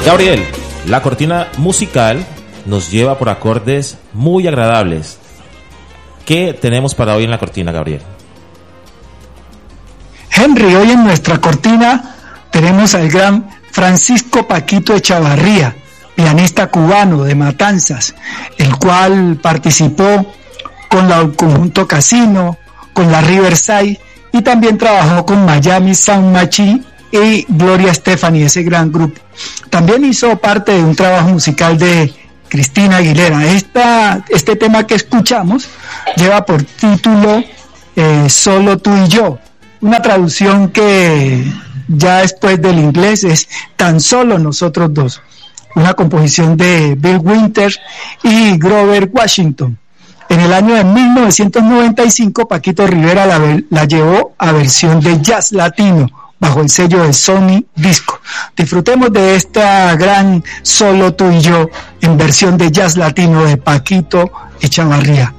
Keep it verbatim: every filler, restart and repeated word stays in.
Gabriel, la cortina musical nos lleva por acordes muy agradables. ¿Qué tenemos para hoy en la cortina, Gabriel? Henry, hoy en nuestra cortina tenemos al gran Francisco Paquito Echavarría, pianista cubano de Matanzas, el cual participó con la conjunto Casino, con la Riverside, y también trabajó con Miami Sound Machine y Gloria Estefan, ese gran grupo. También hizo parte de un trabajo musical de Cristina Aguilera. Esta, este tema que escuchamos lleva por título eh, Solo tú y yo, una traducción que ya después del inglés es Tan solo nosotros dos, una composición de Bill Winters y Grover Washington. En el año de mil novecientos noventa y cinco, Paquito Rivera la, la llevó a versión de jazz latino bajo el sello de Sony Disco. Disfrutemos de esta gran Solo tú y yo en versión de jazz latino de Paquito Echavarría.